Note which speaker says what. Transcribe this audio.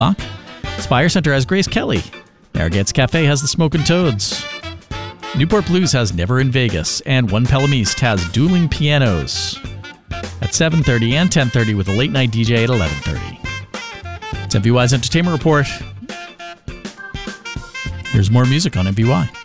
Speaker 1: Spire Center has Grace Kelly. Narragansett's Cafe has the Smokin' Toads. Newport Blues has Never in Vegas. And One Pelham East has Dueling Pianos at 7:30 and 10:30 with a late night DJ at 11:30. It's MVY's Entertainment Report. Here's more music on MVY.